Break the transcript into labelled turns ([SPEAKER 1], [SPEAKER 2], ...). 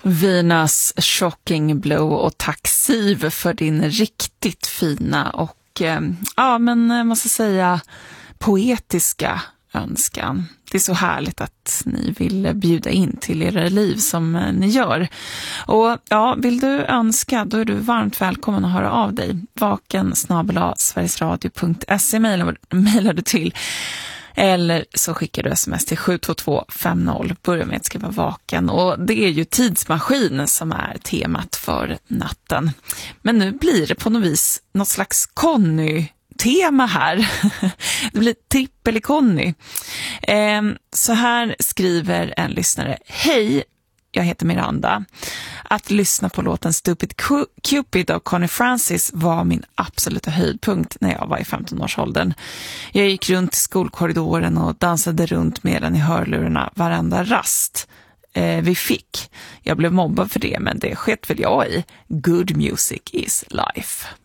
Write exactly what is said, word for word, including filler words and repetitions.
[SPEAKER 1] Venus, Shocking Blue och tack Siv för din riktigt fina och eh, ja men jag måste säga poetiska önskan. Det är så härligt att ni vill bjuda in till era liv som ni gör. Och ja, vill du önska, då är du varmt välkommen att höra av dig. vaken snabel-a sverigesradio punkt se mejlar du till. Eller så skickar du sms till sju två två fem noll. Börja med att skriva vaken. Och det är ju tidsmaskin som är temat för natten. Men nu blir det på något vis något slags Conny-tema här. Det blir trippel i Conny. Så här skriver en lyssnare. Hej, jag heter Miranda. Att lyssna på låten Stupid Cupid av Connie Francis var min absoluta höjdpunkt när jag var i femton-årsåldern. Jag gick runt i skolkorridoren och dansade runt med den i hörlurarna varenda rast eh, vi fick. Jag blev mobbad för det, men det sket väl jag i. Good music is life.